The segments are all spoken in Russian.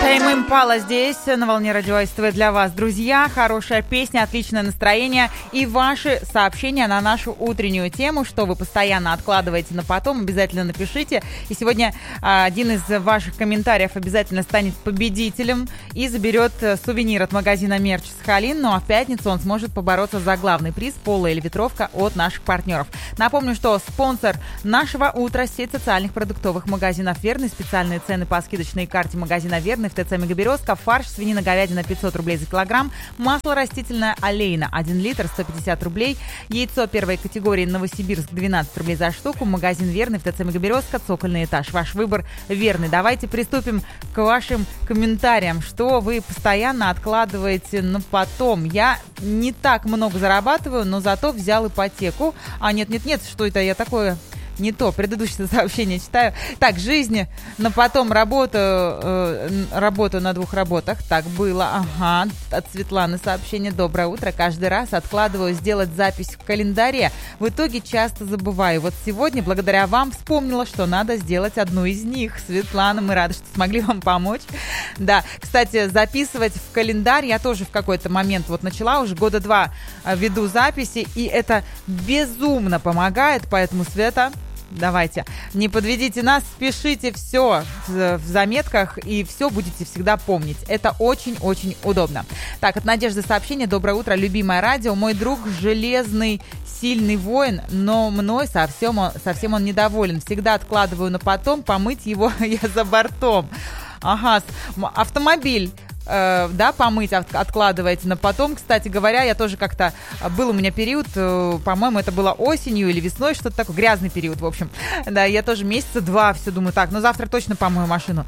Тайм Импала здесь, на волне Радио СТВ для вас. Друзья, хорошая песня, отличное настроение и ваши сообщения на нашу утреннюю тему, что вы постоянно откладываете на потом, обязательно напишите. И сегодня один из ваших комментариев обязательно станет победителем и заберет сувенир от магазина Мерч Сахалин. Ну а в пятницу он сможет побороться за главный приз — поло или ветровка от наших партнеров. Напомню, что спонсор нашего утра — сеть социальных продуктовых магазинов «Верный». Специальные цены по скидочной карте магазина «Верный» в ТЦ «Мегаберезка». Фарш, свинина, говядина 500 рублей за килограмм. Масло растительное «Олейна» 1 литр 150 рублей. Яйцо первой категории «Новосибирск» 12 рублей за штуку. Магазин «Верный» в ТЦ «Мегаберезка». Цокольный этаж. Ваш выбор верный. Давайте приступим к вашим комментариям. Что вы постоянно откладываете на потом? Я не так много зарабатываю, но зато взял ипотеку. Нет, что это я такое... Не то, предыдущее сообщение читаю. Так, жизнь, но потом работаю на 2 работах. Так было, ага. От Светланы сообщение. Доброе утро. Каждый раз откладываю сделать запись в календаре. В итоге часто забываю. Вот сегодня, благодаря вам, вспомнила, что надо сделать одну из них. Светлана, мы рады, что смогли вам помочь. Да, кстати, записывать в календарь я тоже в какой-то момент вот начала. Уже года 2 веду записи, и это безумно помогает. Поэтому, Света... Давайте, не подведите нас, пишите все в заметках и все будете всегда помнить. Это очень-очень удобно. Так, от Надежды сообщение. Доброе утро, любимое радио. Мой друг железный, сильный воин, но мной совсем он недоволен. Всегда откладываю на потом, помыть его я за бортом. Ага, автомобиль. Да, помыть откладываете на потом. Кстати говоря, я тоже как-то... Был у меня период, по-моему, это было осенью или весной, что-то такое, грязный период, в общем. Да, я тоже месяца 2 все думаю, так, ну завтра точно помою машину.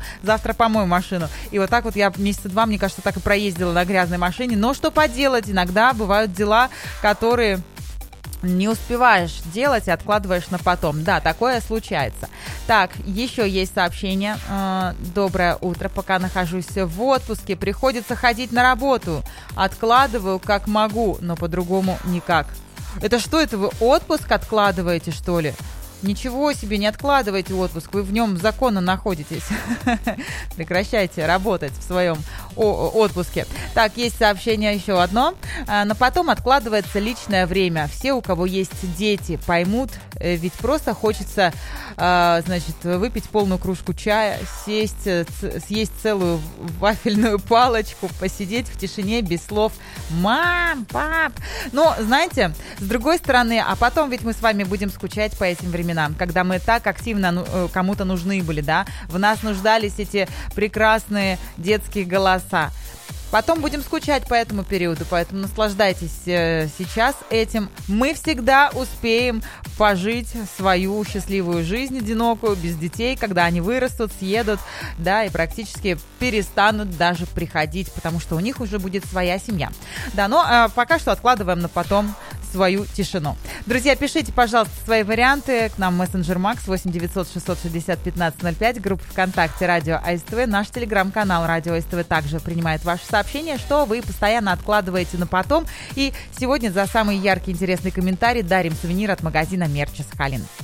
И вот так вот я месяца 2, мне кажется, так и проездила на грязной машине. Но что поделать, иногда бывают дела, которые... не успеваешь делать и откладываешь на потом. Да, такое случается. Так, еще есть сообщение. Доброе утро. Пока нахожусь в отпуске, приходится ходить на работу. Откладываю как могу, но по-другому никак. Это что, это вы отпуск откладываете, что ли? Ничего себе, не откладывайте отпуск, вы в нем законно находитесь. Прекращайте работать в своем отпуске. Так, есть сообщение еще одно. Но потом откладывается личное время. Все, у кого есть дети, поймут, ведь просто хочется, выпить полную кружку чая, съесть целую вафельную палочку, посидеть в тишине без слов «мам, пап». Но, знаете, с другой стороны, а потом ведь мы с вами будем скучать по этим временам, когда мы так активно кому-то нужны были, да, в нас нуждались эти прекрасные детские голоса. Потом будем скучать по этому периоду, поэтому наслаждайтесь сейчас этим. Мы всегда успеем пожить свою счастливую жизнь одинокую, без детей, когда они вырастут, съедут, да, и практически перестанут даже приходить, потому что у них уже будет своя семья. Да, но пока что откладываем на потом свою тишину. Друзья, пишите, пожалуйста, свои варианты к нам в мессенджер Макс 8 900 660 1505, группа ВКонтакте Радио АСТВ, наш телеграм-канал Радио АСТВ также принимает ваши сообщения, что вы постоянно откладываете на потом. И сегодня за самый яркий, интересный комментарий дарим сувенир от магазина Мерч Сахалин.